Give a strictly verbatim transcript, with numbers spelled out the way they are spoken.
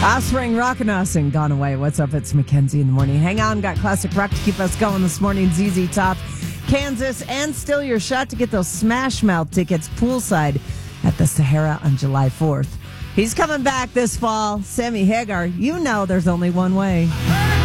Offspring, Rockin' Us, and Gone Away. What's up? It's Mackenzie in the morning. Hang on, got classic rock to keep us going this morning. Z Z Top, Kansas, and still your shot to get those Smash Mouth tickets poolside at the Sahara on July fourth. He's coming back this fall. Sammy Hagar, you know there's only one way.